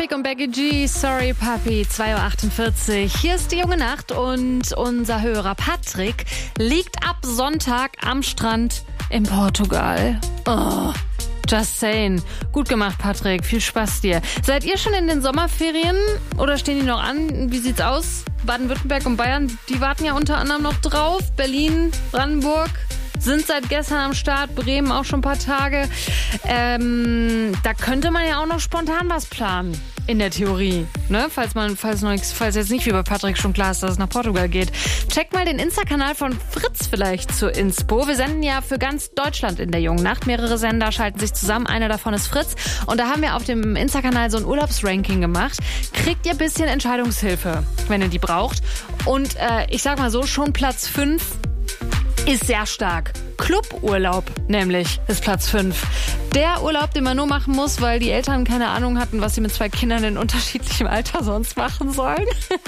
Patrick und Becky G, Sorry Papi, 2.48 Uhr. Hier ist die junge Nacht und unser Hörer Patrick liegt ab Sonntag am Strand in Portugal. Oh, just saying. Gut gemacht, Patrick. Viel Spaß dir. Seid ihr schon in den Sommerferien oder stehen die noch an? Wie sieht's aus? Baden-Württemberg und Bayern, die warten ja unter anderem noch drauf. Berlin, Brandenburg sind seit gestern am Start, Bremen auch schon ein paar Tage. Da könnte man ja auch noch spontan was planen. In der Theorie, ne? Falls jetzt nicht wie bei Patrick schon klar ist, dass es nach Portugal geht. Checkt mal den Insta-Kanal von Fritz vielleicht zur Inspo. Wir senden ja für ganz Deutschland in der jungen Nacht. Mehrere Sender schalten sich zusammen. Einer davon ist Fritz. Und da haben wir auf dem Insta-Kanal so ein Urlaubsranking gemacht. Kriegt ihr ein bisschen Entscheidungshilfe, wenn ihr die braucht. Und ich sag mal so, schon Platz 5 ist sehr stark. Cluburlaub nämlich ist Platz 5. Der Urlaub, den man nur machen muss, weil die Eltern keine Ahnung hatten, was sie mit 2 Kindern in unterschiedlichem Alter sonst machen sollen.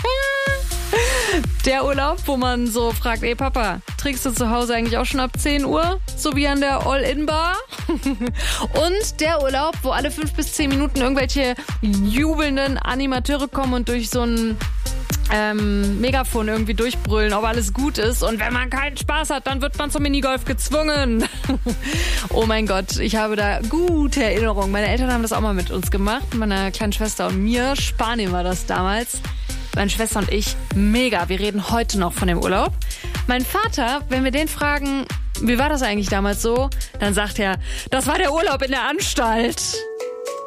Der Urlaub, wo man so fragt, ey Papa, trinkst du zu Hause eigentlich auch schon ab 10 Uhr? So wie an der All-In-Bar? Und der Urlaub, wo alle 5 bis 10 Minuten irgendwelche jubelnden Animateure kommen und durch so ein Megafon irgendwie durchbrüllen, ob alles gut ist. Und wenn man keinen Spaß hat, dann wird man zum Minigolf gezwungen. Oh mein Gott, ich habe da gute Erinnerungen. Meine Eltern haben das auch mal mit uns gemacht. Meiner kleinen Schwester und mir. Spanien war das damals. Meine Schwester und ich, mega. Wir reden heute noch von dem Urlaub. Mein Vater, wenn wir den fragen, wie war das eigentlich damals so? Dann sagt er, das war der Urlaub in der Anstalt.